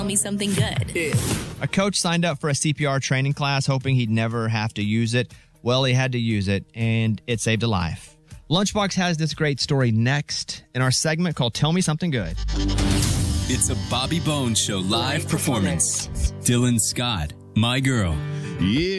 me something good. A coach signed up for a CPR training class hoping he'd never have to use it. Well, he had to use it, and it saved a life. Lunchbox has this great story next in our segment called Tell Me Something Good. It's a Bobby Bones Show live performance. Dylan Scott, My Girl. Yeah.